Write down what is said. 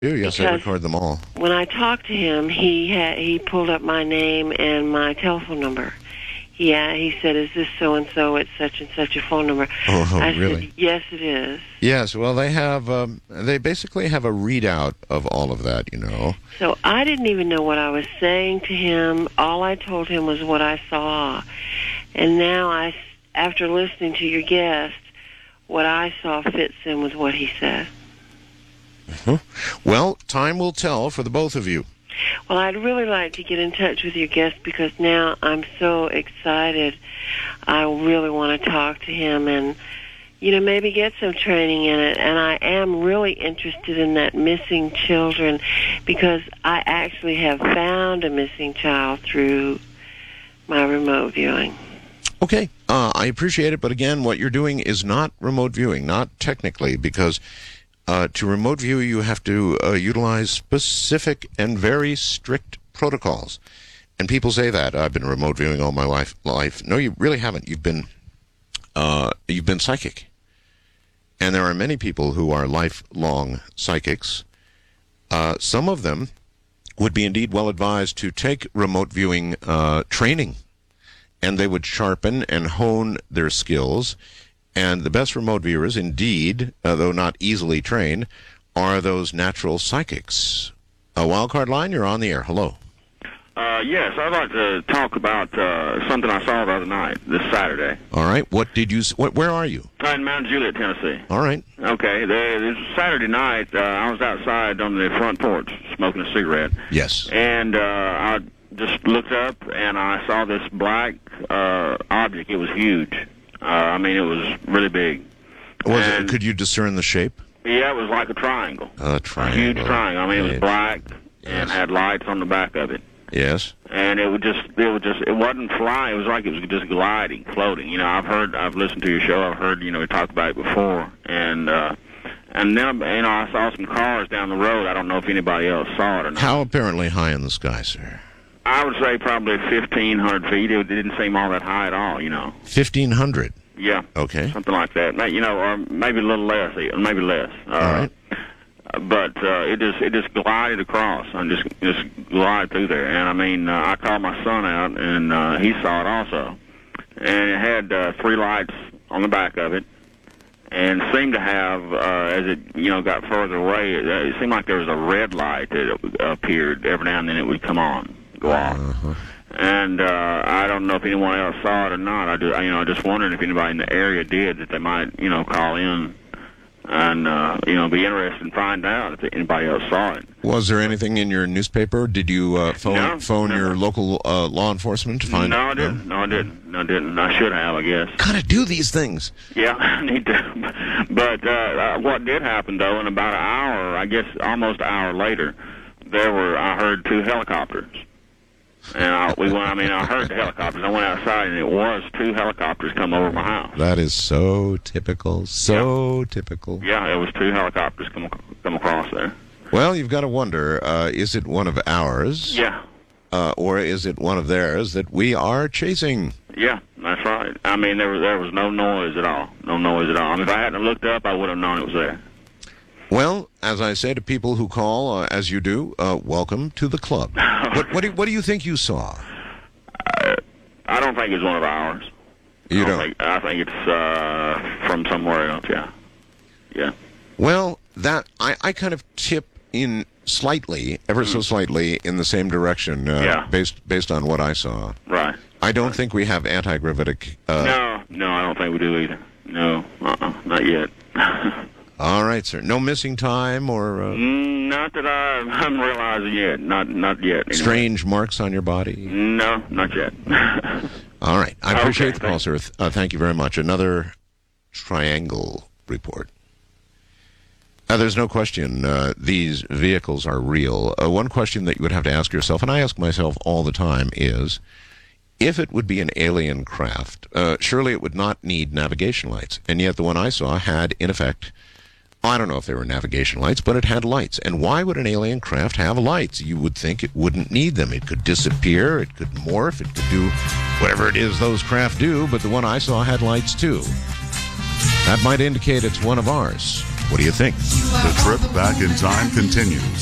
Yes, I Because record them all. when I talked to him, he pulled up my name and my telephone number. He said, "Is this so and so? It's such and such a phone number." Oh, I really? said, "Yes, it is." Yes, well, they basically have a readout of all of that, you know. So I didn't even know what I was saying to him. All I told him was what I saw. And now, after listening to your guest, what I saw fits in with what he said. Well, time will tell for the both of you. Well, I'd really like to get in touch with your guest because now I'm so excited. I really want to talk to him and, maybe get some training in it. And I am really interested in that missing children because I actually have found a missing child through my remote viewing. Okay, I appreciate it, but again, what you're doing is not remote viewing, not technically, because to remote view, you have to utilize specific and very strict protocols. And people say that I've been remote viewing all my life. No, you really haven't. You've been psychic, and there are many people who are lifelong psychics. Some of them would be indeed well advised to take remote viewing training, and they would sharpen and hone their skills. And the best remote viewers, indeed, though not easily trained, are those natural psychics. Wildcard Line, you're on the air. Hello. Yes, I'd like to talk about something I saw the other night, this Saturday. All right. What did you? Where are you? In Mount Juliet, Tennessee. All right. Okay. This Saturday night, I was outside on the front porch smoking a cigarette. Yes. And I just looked up, and I saw this black object. It was huge. It was really big. Could you discern the shape? Yeah, it was like a triangle. A triangle. A huge triangle. It was black and had lights on the back of it. Yes. And it wasn't flying. It was like it was just gliding, floating. I've listened to your show. I've heard, we talked about it before. And then, I saw some cars down the road. I don't know if anybody else saw it or not. How apparently high in the sky, sir? I would say probably 1,500 feet. It didn't seem all that high at all, 1,500? Yeah. Okay. Something like that. Or maybe a little less, maybe less. All right. But it just glided across and just glided through there. And, I called my son out, and he saw it also. And it had 3 lights on the back of it. And seemed to have, as it, got further away, it seemed like there was a red light that appeared. Every now and then it would come on. Go off. And I don't know if anyone else saw it or not. I just wondered if anybody in the area did, that they might, call in and, be interested and find out if anybody else saw it. Was there anything in your newspaper? Did you phone your local law enforcement to find out? No, I didn't. I should have, I guess. Gotta do these things. Yeah, I need to. But what did happen, though, in about an hour, I guess almost an hour later, I heard 2 helicopters. And I heard the helicopters. I went outside, and it was 2 helicopters come over my house. That is so typical. Typical. Yeah, it was 2 helicopters come across there. Well, you've got to wonder, is it one of ours? Yeah. Or is it one of theirs that we are chasing? Yeah, that's right. There was no noise at all. No noise at all. If I hadn't looked up, I would have known it was there. Well, as I say to people who call, as you do, welcome to the club. What do you think you saw? I don't think it's one of ours. You don't? I think it's from somewhere else, yeah. Yeah. Well, I kind of tip in slightly, ever so slightly, in the same direction, based on what I saw. Right. I don't think we have anti-gravitic... No, I don't think we do either. No, not yet. All right, sir. No missing time or... Not that I'm realizing yet. Not yet. Anyway. Strange marks on your body? No, not yet. All right. I appreciate the call, sir. Thank you very much. Another triangle report. There's no question these vehicles are real. One question that you would have to ask yourself, and I ask myself all the time, is if it would be an alien craft, surely it would not need navigation lights. And yet the one I saw had, in effect... I don't know if they were navigation lights, but it had lights. And why would an alien craft have lights? You would think it wouldn't need them. It could disappear, it could morph, it could do whatever it is those craft do, but the one I saw had lights too. That might indicate it's one of ours. What do you think? The trip back in time continues